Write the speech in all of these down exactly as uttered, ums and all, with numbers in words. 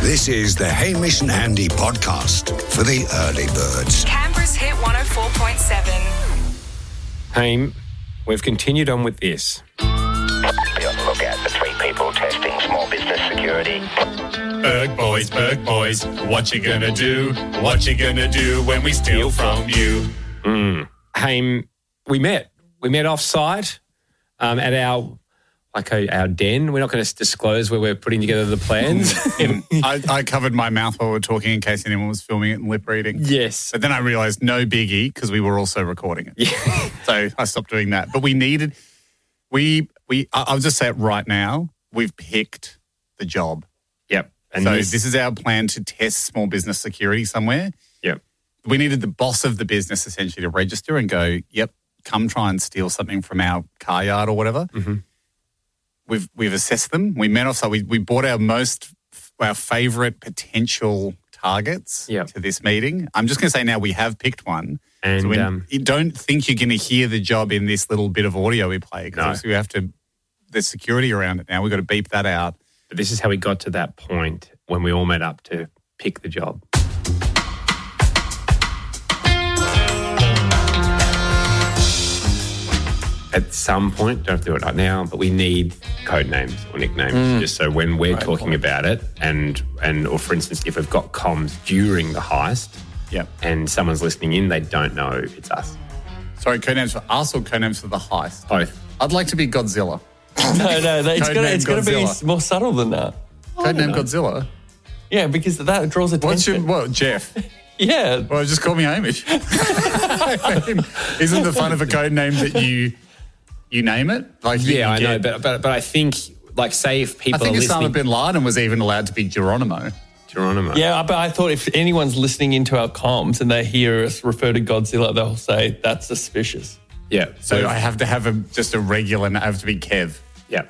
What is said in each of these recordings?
This is the Hamish and Andy podcast for the early birds. Canberra's Hit one oh four point seven. Haim, we've continued on with this. Be on the lookout for three people testing small business security. Berg boys, Berg boys, what you gonna do? What you gonna do when we steal from you? Mm. Haim, we met. We met off-site um, at our... Like our, our den. We're not going to disclose where we're putting together the plans. I, I covered my mouth while we were talking in case anyone was filming it and lip reading. Yes. But then I realised no biggie because we were also recording it. Yeah. So I stopped doing that. But we needed, we, we. I'll just say it right now, we've picked the job. Yep. And so this, this is our plan to test small business security somewhere. Yep. We needed the boss of the business essentially to register and go, yep, come try and steal something from our car yard or whatever. Mm-hmm. We've we've assessed them. We met off, so we we brought our most our favourite potential targets yep. to this meeting. I'm just going to say now we have picked one, and so we, um, you don't think you're going to hear the job in this little bit of audio we play because no. we have to. There's security around it now. We've got to beep that out. But this is how we got to that point when we all met up to pick the job. At some point, don't have to do it right now, but we need code names or nicknames mm. just so when we're right, talking point. about it and, and or for instance, if we've got comms during the heist yep. and someone's listening in, they don't know it's us. Sorry, code names for us or code names for the heist? Both. I'd like to be Godzilla. no, no, it's going to be more subtle than that. Code name know. Godzilla? Yeah, because that draws attention. What's your, what, Jeff? yeah. Well, just call me Hamish. I mean, isn't the fun of a code name that you... You name it? Like yeah, I get... know, but, but but I think, like, say if people I think are listening... Osama bin Laden was even allowed to be Geronimo. Geronimo. Yeah, but I thought if anyone's listening into our comms and they hear us refer to Godzilla, they'll say, that's suspicious. Yeah. So, so I have to have a, just a regular, I have to be Kev. Yeah.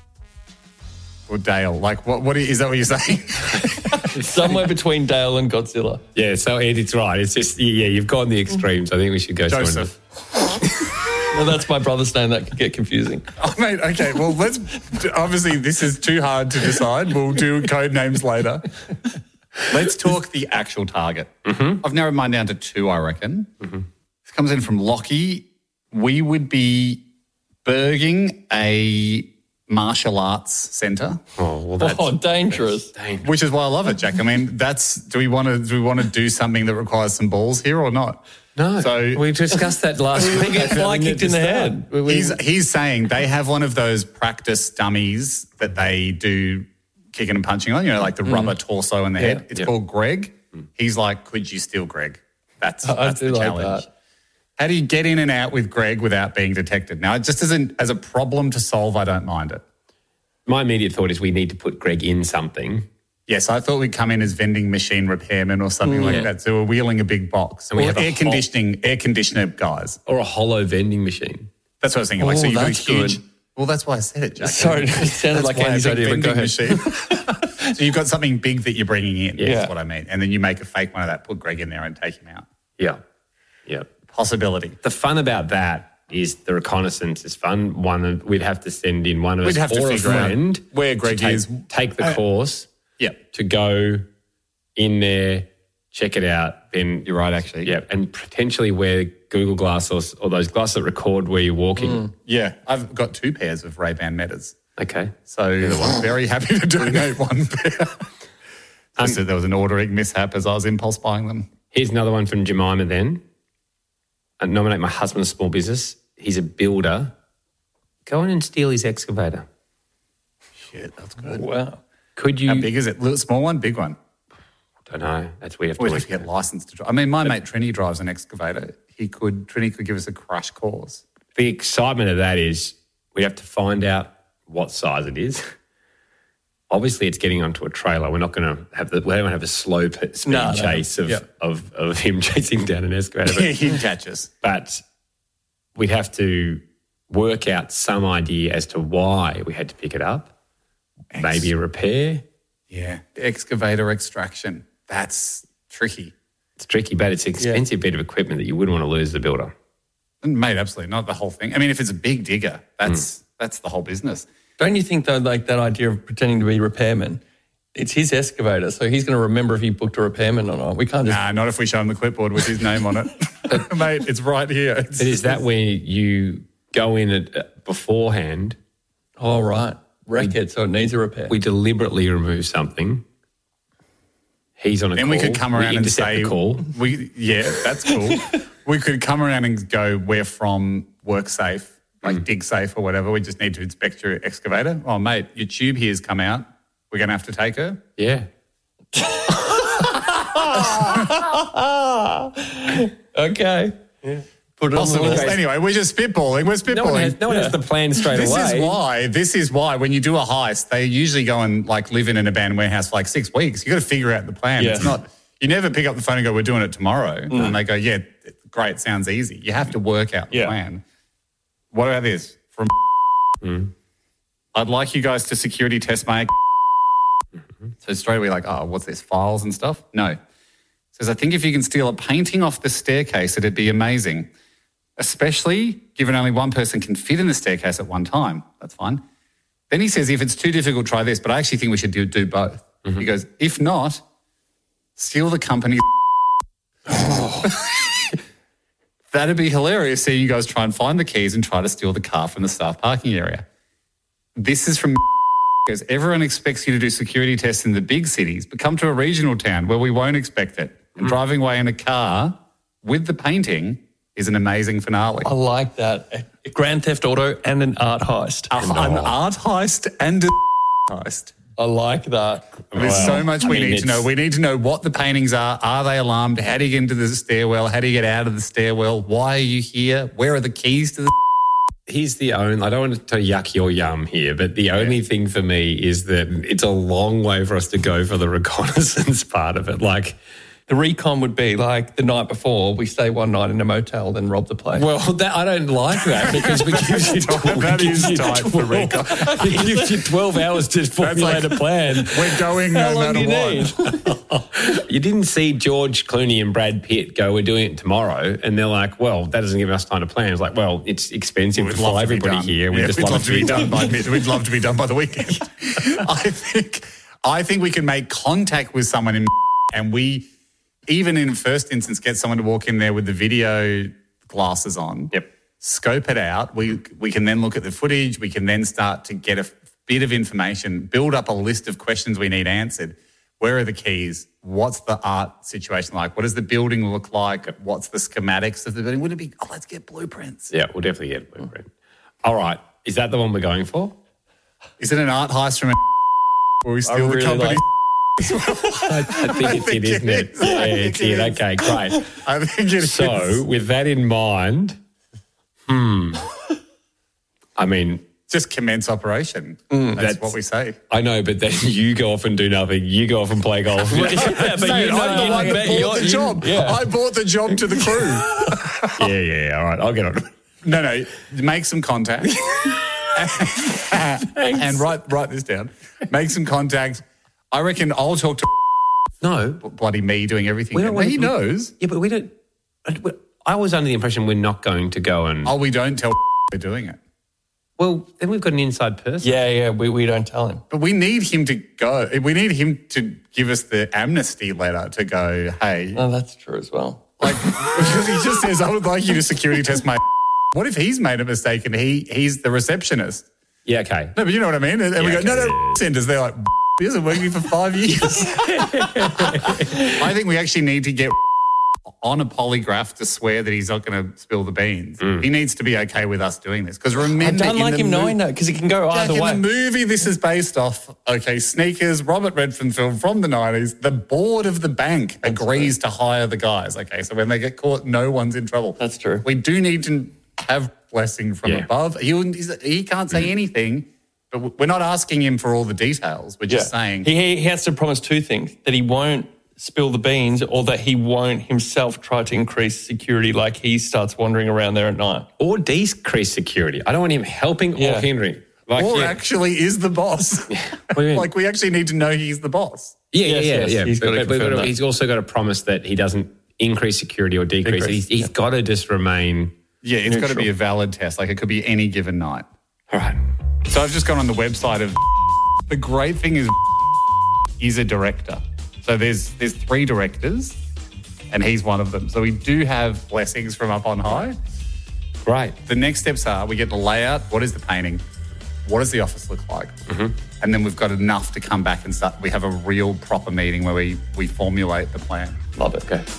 Or Dale. Like, what? What is that what you're saying? Somewhere between Dale and Godzilla. Yeah, so Ed, it's right. It's just, yeah, you've gone the extremes. I think we should go... Joseph. Well, that's my brother's name. That could get confusing. Oh, mate, okay. Well, let's... Obviously, this is too hard to decide. We'll do code names later. Let's talk the actual target. Mm-hmm. I've narrowed mine down to two, I reckon. Mm-hmm. This comes in from Lockie. We would be burging a martial arts centre. Oh, well, that's... Oh, dangerous. That's dangerous. Which is why I love it, Jack. I mean, that's... Do we want to do we want to do something that requires some balls here or not? No, so we discussed that last week. We get fly kicked in the head. He's, he's saying they have one of those practice dummies that they do kicking and punching on, you know, like the mm. rubber torso in the yeah, head. It's yeah. called Greg. Mm. He's like, could you steal Greg? That's, I that's do the like challenge. That. How do you get in and out with Greg without being detected? Now, just as, an, as a problem to solve, I don't mind it. My immediate thought is we need to put Greg in something. Yes, I thought we'd come in as vending machine repairmen or something yeah. like that. So we're wheeling a big box. And we or have air a conditioning, hol- air conditioner guys. Or a hollow vending machine. That's what I was thinking. Like, oh, so you've got a that's huge... good. Well, that's why I said it, Jack. Sorry, it sounded like Andy's idea, but go ahead. So you've got something big that you're bringing in, yeah. that's what I mean. And then you make a fake one of that, put Greg in there and take him out. Yeah, yeah. Possibility. The fun about that is the reconnaissance is fun. One, we'd have to send in one of We'd us have to or a figure out friend where Greg take, is. Take the Uh, course yeah. to go in there, check it out, then... You're right, actually. Yeah, and potentially wear Google Glass or, or those glasses that record where you're walking. Mm. Yeah, I've got two pairs of Ray-Ban Metas. Okay. So I'm very happy to donate one pair. Um, Just that there was an ordering mishap as I was impulse buying them. Here's another one from Jemima then. I nominate my husband's small business. He's a builder. Go in and steal his excavator. Shit, that's good. Wow. Could you... How big is it? Little, small one, big one? Don't know. That's we have to, we have to get licensed to drive. I mean, my mate Trini drives an excavator. He could, Trini could give us a crash course. The excitement of that is we have to find out what size it is. Obviously, it's getting onto a trailer. We're not going to have the, we don't have a slow speed no, chase no. of, Yep. of of him chasing down an excavator. Yeah, he'd catch us. But we'd have to work out some idea as to why we had to pick it up. Ex- Maybe a repair. Yeah, excavator extraction. That's tricky. It's tricky, but it's an expensive yeah. bit of equipment that you wouldn't want to lose the builder. Mate, absolutely not the whole thing. I mean, if it's a big digger, that's mm. that's the whole business. Don't you think, though, like that idea of pretending to be repairmen, it's his excavator, so he's going to remember if he booked a repairman or not. We can't just... Nah, not if we show him the clipboard with his name on it. Mate, it's right here. It's, But is that where you go in at, beforehand? Oh, right. Wreck it, so it needs a repair. We deliberately remove something. He's on a then call. we could come around we and say, the call. we yeah, that's cool. We could come around and go, we're from WorkSafe, like Mm. DigSafe or whatever. We just need to inspect your excavator. Oh, mate, your tube here's come out. We're going to have to take her. Yeah. Okay. Yeah. Put it Possible. on the list. Anyway, we're just spitballing. We're spitballing. No one has, no one has the plan straight This away. is why. This is why when you do a heist, they usually go and like live in an abandoned warehouse for like six weeks. You got to figure out the plan. Yeah. It's not. You never pick up the phone and go, "We're doing it tomorrow," and they go, "Yeah, great, sounds easy." You have to work out the Yeah. plan. What about this? From I'd like you guys to security test my. So straight away, like, oh, what's this? Files and stuff? No. It says, I think if you can steal a painting off the staircase, it'd be amazing. Especially given only one person can fit in the staircase at one time. That's fine. Then he says, if it's too difficult, try this. But I actually think we should do, do both. He goes, if not, steal the company's. That'd be hilarious seeing you guys try and find the keys and try to steal the car from the staff parking area. This is from because everyone expects you to do security tests in the big cities, but come to a regional town where we won't expect it. And driving away in a car with the painting is an amazing finale. I like that. A Grand Theft Auto and an art heist. A- An art heist and a heist. I like that. There's so much we I mean, need to know. it's- We need to know what the paintings are. Are they alarmed? How do you get into the stairwell? How do you get out of the stairwell? Why are you here? Where are the keys to the... He's the only, I don't want to yuck your yum here, but the only thing for me is that it's a long way for us to go for the reconnaissance part of it. Like, The recon would be like the night before, we stay one night in a motel, then rob the place. well, that, I don't like that because we gives you twelve, That gives is you tight for twelve, recon. it gives you twelve hours to formulate like- a plan. We're going How no long do matter you what. need? You didn't see George Clooney and Brad Pitt go, we're doing it tomorrow. And they're like, well, that doesn't give us time to plan. It's like, well, it's expensive We'd to love fly to be everybody done. here. We'd Yeah, just we'd love, to be done. by mid- We'd love to be done by the weekend. I think I think we can make contact with someone in and we, even in first instance, get someone to walk in there with the video glasses on. Yep. Scope it out. We we can then look at the footage. We can then start to get a bit of information, build up a list of questions we need answered. Where are the keys? What's the art situation like? What does the building look like? What's the schematics of the building? Would it be, oh, let's get blueprints. Yeah, we'll definitely get a blueprint. All right. Is that the one we're going for? Is it an art heist from a where we steal the really company? like- I, I think it's think it, isn't it it? is. I Yeah, think it's it it. is. Okay, great. I think it is. So, with that in mind, hmm, I mean, Just commence operation. That's, that's- what we say. I know, but then you go off and do nothing. You go off and play golf. Yeah, but Mate, you know, I'm the you one know, that you're- bought the you- job. yeah. I bought the job to the crew. yeah, yeah, all right. I'll get on it. no, no. Make some contact. and write write this down. Make some contact. I reckon I'll talk to No. bloody me doing everything. We don't Well, want- he knows. Yeah, but we don't. I was under the impression we're not going to go and. Oh, we don't tell we're doing it. Well, then we've got an inside person. Yeah, yeah, we, we don't tell him. But we need him to go. We need him to give us the amnesty letter to go, hey. Oh, that's true as well. Like, because he just says, I would like you to security test my. What if he's made a mistake and he he's the receptionist? Yeah, okay. No, but you know what I mean? And we Yeah, go, no, okay. no, centers. They're like, he hasn't worked here for five years. I think we actually need to get on a polygraph to swear that he's not going to spill the beans. He needs to be okay with us doing this. Because I remember, don't in like the him mo- knowing that because it can go Jack, either in way. the movie this is based off, okay, Sneakers, Robert Redford film from the nineties, the board of the bank agrees to hire the guys. Okay, so when they get caught, no one's in trouble. That's true. We do need to have blessing from Yeah. above. He, he can't say anything, but we're not asking him for all the details. We're just saying, he, he has to promise two things, that he won't spill the beans or that he won't himself try to increase security like he starts wandering around there at night. Or decrease security. I don't want him helping Yeah. or hindering. Like, or yeah. actually is the boss. What do you mean? Like we actually need to know he's the boss. Yeah, Yes, yeah, yes, yeah. he's But- gotta but- but confirm that. he's also got to promise that he doesn't increase security or decrease. it. Decrease, He's, he's got to just remain. Yeah, it's got to Neutral. be a valid test. Like it could be any given night. All right. So I've just gone on the website of the great thing is is a director. So there's there's three directors, and he's one of them. So we do have blessings from up on high. Great. The next steps are we get the layout. What is the painting? What does the office look like? Mm-hmm. And then we've got enough to come back and start. We have a real proper meeting where we we formulate the plan. Love it. Okay.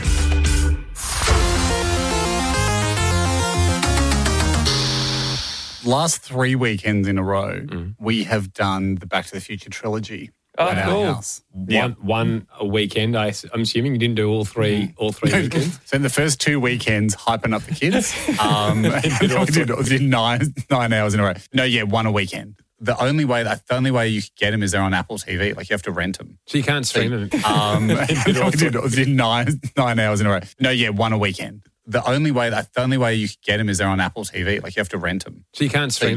Last three weekends in a row, mm. we have done the Back to the Future trilogy oh, at cool. our house. One, Yeah. one a weekend. I, I'm assuming you didn't do all three. All three weekends. So in the first two weekends, hyping up the kids. Um, we did, we did nine nine hours in a row. No, yeah, one a weekend. The only way that the only way you can get them is they're on Apple T V. Like you have to rent them. So you can't stream them. Um, we did, we did nine nine hours in a row. No, yeah, one a weekend. The only way that the only way you can get them is they're on Apple T V. Like you have to rent them. So you can't stream